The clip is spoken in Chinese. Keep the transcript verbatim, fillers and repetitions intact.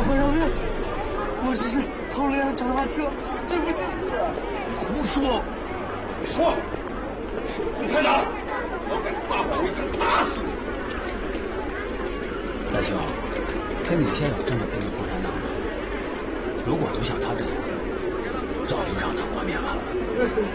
我要命！我只是偷了辆脚踏车，怎么去死？ 胡说！ 说，是共产党！要敢撒谎，我一枪打死你！ 大兄，跟你现有这么跟着共产党吗？如果都像他这样，早就让他国灭完了。